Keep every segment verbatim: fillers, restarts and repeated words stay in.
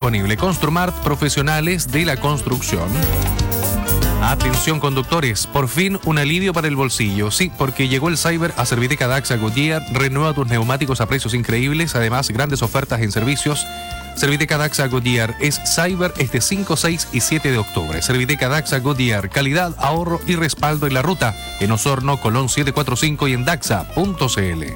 disponible. Construmart, profesionales de la construcción. Atención conductores, por fin un alivio para el bolsillo. Sí, porque llegó el Cyber a Serviteca Daxa Goodyear. Renueva tus neumáticos a precios increíbles, además grandes ofertas en servicios. Serviteca Daxa Goodyear es Cyber este cinco, seis y siete de octubre. Serviteca Daxa Goodyear, calidad, ahorro y respaldo en la ruta. En Osorno, Colón setecientos cuarenta y cinco y en daxa punto c l.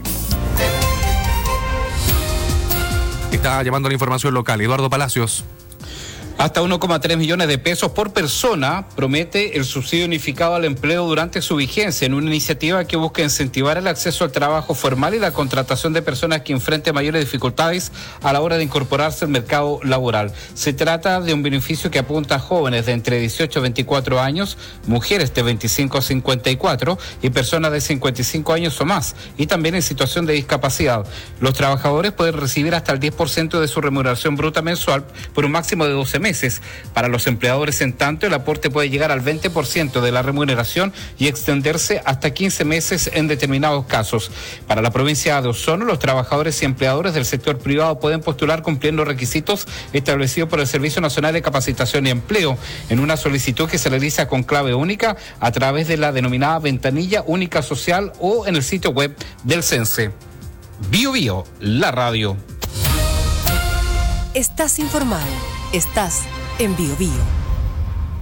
Está llamando la información local. Eduardo Palacios. Hasta uno coma tres millones de pesos por persona promete el subsidio unificado al empleo durante su vigencia, en una iniciativa que busca incentivar el acceso al trabajo formal y la contratación de personas que enfrenten mayores dificultades a la hora de incorporarse al mercado laboral. Se trata de un beneficio que apunta a jóvenes de entre dieciocho a veinticuatro años, mujeres de veinticinco a cincuenta y cuatro y personas de cincuenta y cinco años o más, y también en situación de discapacidad. Los trabajadores pueden recibir hasta el diez por ciento de su remuneración bruta mensual por un máximo de doce meses. Para los empleadores, en tanto, el aporte puede llegar al veinte por ciento de la remuneración y extenderse hasta quince meses en determinados casos. Para la provincia de Osorno, los trabajadores y empleadores del sector privado pueden postular cumpliendo requisitos establecidos por el Servicio Nacional de Capacitación y Empleo en una solicitud que se realiza con clave única a través de la denominada ventanilla única social o en el sitio web del CENSE. Bio Bio, la radio. Estás informado. Estás en Bio Bio.